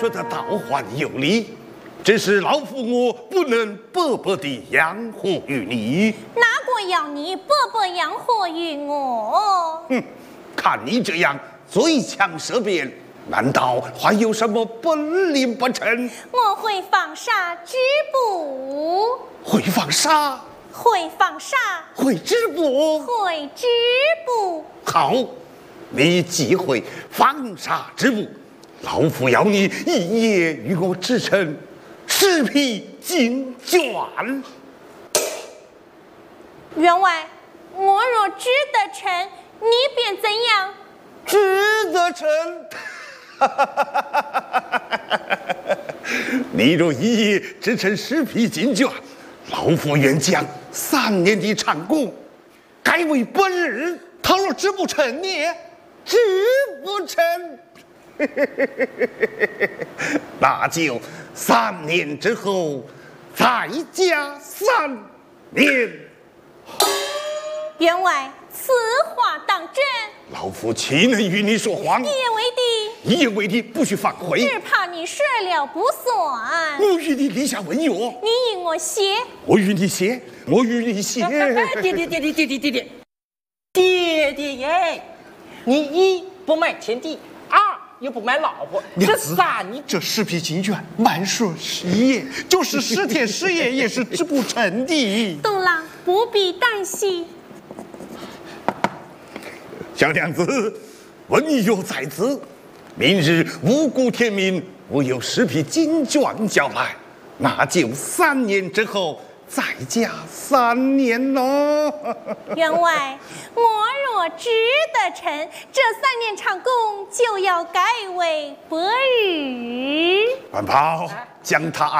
说的倒还有理，只是老夫我不能白白地养活于你。 哪个要你白白养活于我？ 哼，看你这样最强舌辩，难道还有什么本领不成？ 我会放沙织布， 会放沙， 会放沙， 会织布， 会织布。 好，你既会放沙织布，老夫要你一夜与我织成10匹金绢。 员外，我若织得成，你便怎样？ 织得成。你若一夜织成10匹金绢，老夫愿将3年的长工改为本日。 倘若织不成呢？ 织不成，那就3年之后再加3年。 员外，此话当真？ 老夫岂能与你说谎？ 一言为敌。 一言为敌，不许反悔。 只怕你说了不算。 我与你立下文约。 你与我写。 我与你写。我与你写。 爹耶！你1不卖田地，2又不买老婆，这3你这10匹金绢，满说10夜，就是10天10夜也是织不成的。 杜郎不必担心。 小娘子，文约在此，明日五谷天明，我有10匹金绢交来，那就3年之后再加3年喽。 员外，我若织得成，这3年长工就要改为白日。 环保，将他